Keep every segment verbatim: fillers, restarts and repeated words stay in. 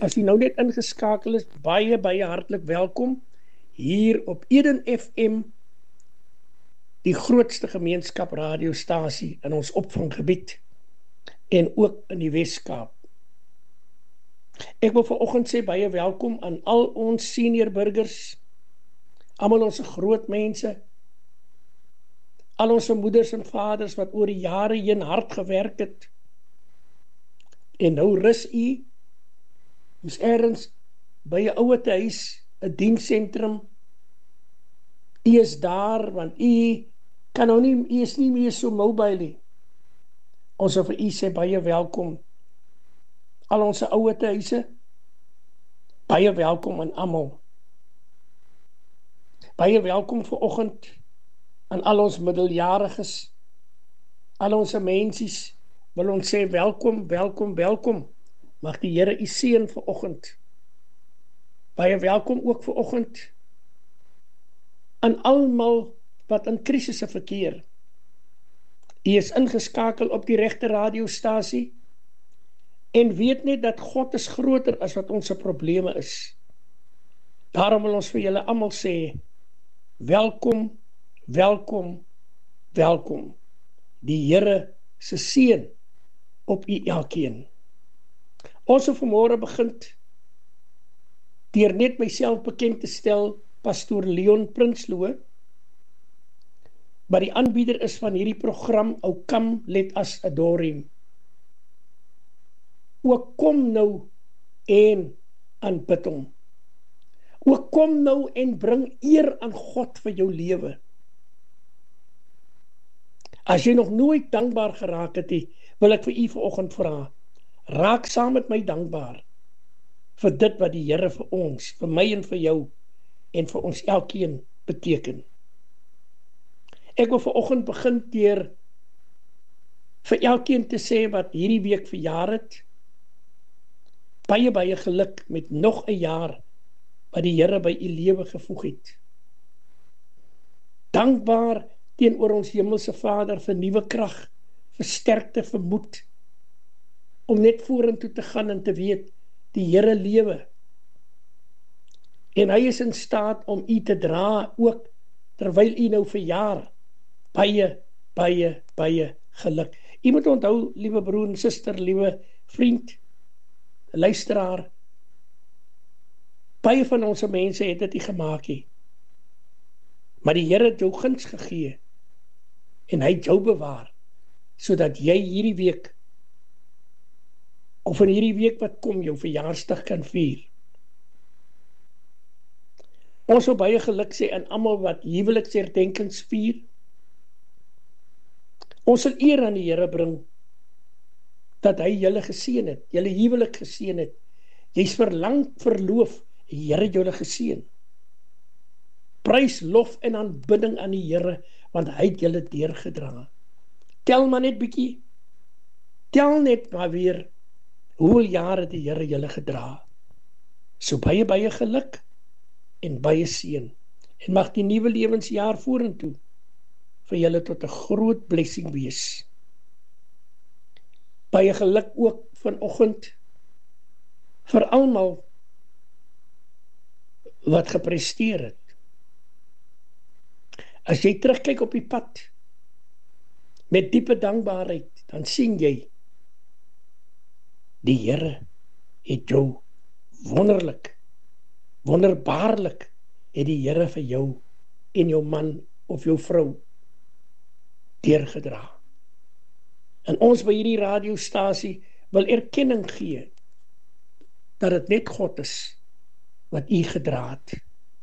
As u nou net ingeskakel is, baie, baie hartlik welkom hier op Eden F M, die grootste gemeenskap radiostasie in ons opvanggebied en ook in die Wes-Kaap. Ek wil vanoggend sê baie welkom aan al ons senior burgers, almal ons groot mense, al ons moeders en vaders wat oor die jare heen hard gewerk het, en nou rus u, is ergens by 'n ouer huis, 'n diensentrum, u is daar, want u kan nou nie, u is nie meer so mobile nie. Ons wil vir u sê baie welkom, al ons ouer huise, baie welkom aan almal. Baie welkom vanoggend aan al ons middeljariges, al ons mensies, wil ons sê welkom, welkom, welkom. Mag die Here u seën vanoggend. Baie welkom ook vanoggend aan almal wat in krisisse verkeer. U is ingeskakel op die regte radiostasie en weet net dat God is groter as wat ons probleme is. Daarom wil ons vir julle almal sê, welkom, welkom, welkom. Die Here se seën op u elkeen. Ons het vanmôre begin deur net myself bekend te stel, Pastoor Leon Prinsloo, maar die aanbieder is van hierdie program, O Come Let Us Adore Him. O kom nou en aanbid hom. O kom nou en bring eer aan God vir jou lewe. As jy nog nooit dankbaar geraak het, wil ek vir u vanoggend vra, raak saam met my dankbaar vir dit wat die Here vir ons, vir my en vir jou en vir ons elkeen beteken. Ek wil vanoggend begin deur vir elkeen te sê wat hierdie week verjaar het, baie baie geluk met nog 'n jaar wat die Here by u lewe gevoeg het. Dankbaar teenoor ons hemelse Vader vir nuwe krag, vir sterkte, vir moed, om net vorentoe te gaan en te weet, die Here lewe. En hy is in staat om u te dra ook, terwyl u nou verjaar. Baie, baie, baie geluk. U moet onthou, liewe broer en suster, liewe vriend, luisteraar, baie van ons mense het dit nie gemaak nie. Maar die Here het jou guns gegee, en hy het jou bewaar, sodat jy hierdie week, of in hierdie week wat kom, jou verjaarsdag kan vier. Ons wil baie geluk sê aan almal wat huweliksherdenkings vier. Ons sal eer aan die Here bring, dat hy julle geseën het, julle huwelik geseën het. Jy's verlang verloof, die Here het julle geseën. Prys, lof en aanbidding aan die Here, want hy het julle deurgedra. Tel maar net bietjie, tel net maar weer, hoeveel jare het die Here julle gedra. So baie, baie geluk, en baie seën. En mag die nuwe lewensjaar vorentoe, vir julle tot 'n groot blessing wees. Baie geluk ook vanoggend, vir almal, wat gepresteer het. As jy terugkyk op die pad, met diepe dankbaarheid, dan sien jy, die Here het jou wonderlik, wonderbaarlik, het die Here vir jou, en jou man, of jou vrou, deurgedra. En ons by hierdie radiostasie, wil erkenning gee, dat het net God is, wat u gedra het.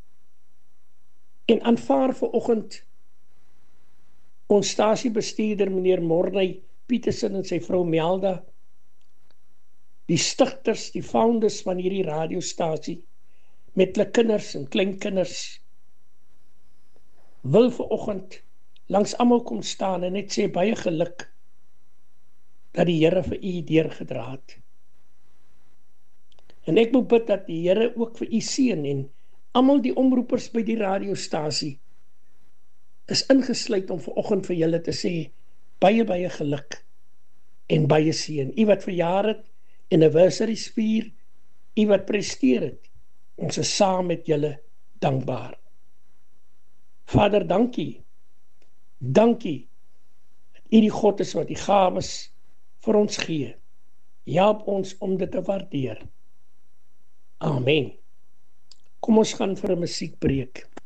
En aanvaar vanoggend ons stasiebestuurder meneer Morney Petersen en sy vrou Melda, die stigters, die founders van hierdie radiostasie, met hulle kinders en kleinkinders, wil vanoggend langs almal kom staan en net sê baie geluk, dat die Here vir u deurgedra het. En ek moet bid dat die Here ook vir u seën, en almal die omroepers by die radiostasie is ingesluit om vanoggend vir julle te sê, baie baie geluk en baie seën. U wat verjaar het, anniversaries vier, U wat presteer het, ons is saam met julle dankbaar. Vader, dankie. Dankie dat U die God is wat die gawes vir ons gee. Help ons om dit te waardeer. Amen. Kom ons gaan vir 'n musiekbreek.